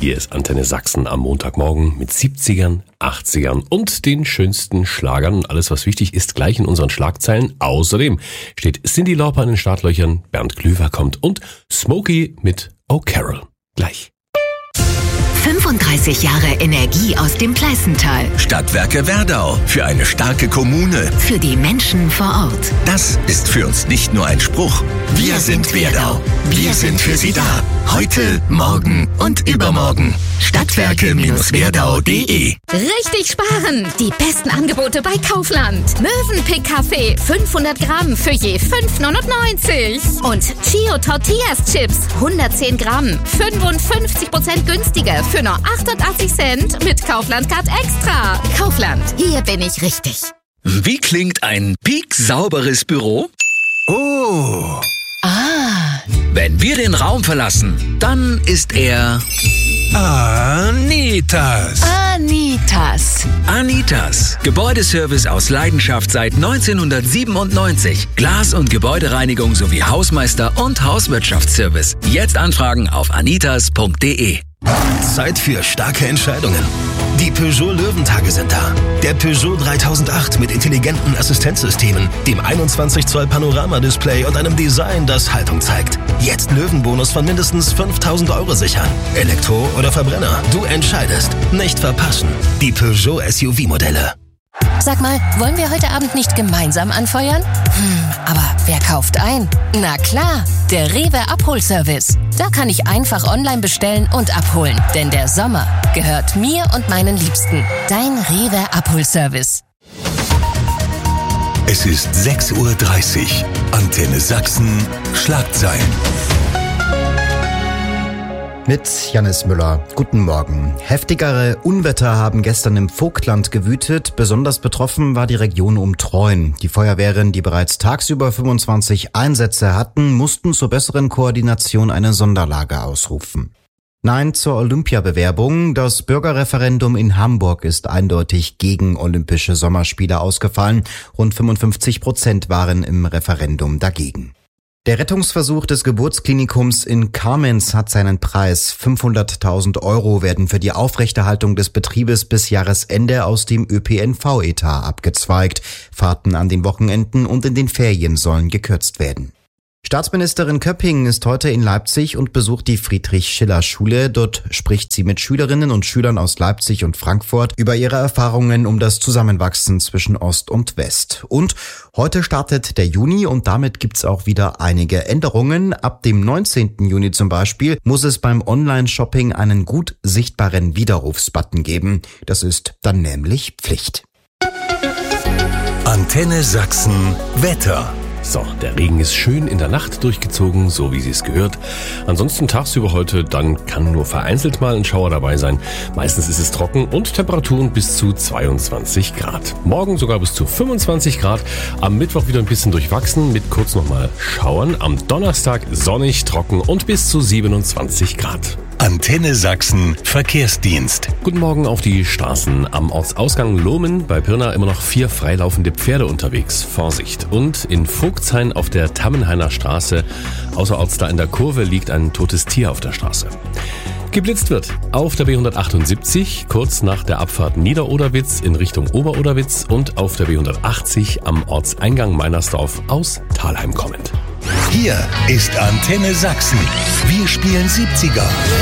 Hier ist Antenne Sachsen am Montagmorgen mit 70ern, 80ern und den schönsten Schlagern. Und alles, was wichtig ist, gleich in unseren Schlagzeilen. Außerdem steht Cyndi Lauper in den Startlöchern, Bernd Klüver kommt und Smokey mit Oh Carol. Gleich. 35 Jahre Energie aus dem Pleißental. Stadtwerke Werdau, für eine starke Kommune. Für die Menschen vor Ort. Das ist für uns nicht nur ein Spruch. Wir sind Werdau. Wir sind für Sie da. Heute, morgen und übermorgen. Stadtwerke-werdau.de. Richtig sparen! Die besten Angebote bei Kaufland. Mövenpick Kaffee 500 Gramm für je 5,99. Und Chio Tortillas Chips 110 Gramm 55% günstiger für nur 88 Cent mit Kaufland Card Extra. Kaufland, hier bin ich richtig. Wie klingt ein pieksauberes Büro? Oh. Wenn wir den Raum verlassen, dann ist er Anitas. Anitas. Gebäudeservice aus Leidenschaft seit 1997. Glas- und Gebäudereinigung sowie Hausmeister- und Hauswirtschaftsservice. Jetzt anfragen auf anitas.de. Zeit für starke Entscheidungen. Die Peugeot Löwentage sind da. Der Peugeot 3008 mit intelligenten Assistenzsystemen, dem 21 Zoll Panoramadisplay und einem Design, das Haltung zeigt. Jetzt Löwenbonus von mindestens 5.000 € sichern. Elektro oder Verbrenner, du entscheidest. Nicht verpassen. Die Peugeot SUV-Modelle. Sag mal, wollen wir heute Abend nicht gemeinsam anfeuern? Aber wer kauft ein? Na klar, der Rewe Abholservice. Da kann ich einfach online bestellen und abholen. Denn der Sommer gehört mir und meinen Liebsten. Dein Rewe Abholservice. Es ist 6:30 Uhr. Antenne Sachsen, Schlagzeilen. Mit Jannis Müller. Guten Morgen. Heftigere Unwetter haben gestern im Vogtland gewütet. Besonders betroffen war die Region um Treuen. Die Feuerwehren, die bereits tagsüber 25 Einsätze hatten, mussten zur besseren Koordination eine Sonderlage ausrufen. Nein zur Olympiabewerbung. Das Bürgerreferendum in Hamburg ist eindeutig gegen Olympische Sommerspiele ausgefallen. Rund 55% waren im Referendum dagegen. Der Rettungsversuch des Geburtsklinikums in Kamenz hat seinen Preis. 500.000 € werden für die Aufrechterhaltung des Betriebes bis Jahresende aus dem ÖPNV-Etat abgezweigt. Fahrten an den Wochenenden und in den Ferien sollen gekürzt werden. Staatsministerin Köpping ist heute in Leipzig und besucht die Friedrich-Schiller-Schule. Dort spricht sie mit Schülerinnen und Schülern aus Leipzig und Frankfurt über ihre Erfahrungen um das Zusammenwachsen zwischen Ost und West. Und heute startet der Juni und damit gibt's auch wieder einige Änderungen. Ab dem 19. Juni zum Beispiel muss es beim Online-Shopping einen gut sichtbaren Widerrufsbutton geben. Das ist dann nämlich Pflicht. Antenne Sachsen, Wetter. So, der Regen ist schön in der Nacht durchgezogen, so wie sie es gehört. Ansonsten tagsüber heute, dann kann nur vereinzelt mal ein Schauer dabei sein. Meistens ist es trocken und Temperaturen bis zu 22 Grad. Morgen sogar bis zu 25 Grad. Am Mittwoch wieder ein bisschen durchwachsen mit kurz nochmal Schauern. Am Donnerstag sonnig, trocken und bis zu 27 Grad. Antenne Sachsen, Verkehrsdienst. Guten Morgen auf die Straßen. Am Ortsausgang Lohmen bei Pirna immer noch 4 freilaufende Pferde unterwegs. Vorsicht. Und in Vogtshain auf der Tammenhainer Straße, außerorts da in der Kurve, liegt ein totes Tier auf der Straße. Geblitzt wird auf der B178, kurz nach der Abfahrt Niederoderwitz in Richtung Oberoderwitz und auf der B180 am Ortseingang Meinersdorf aus Thalheim kommend. Hier ist Antenne Sachsen. Wir spielen 70er.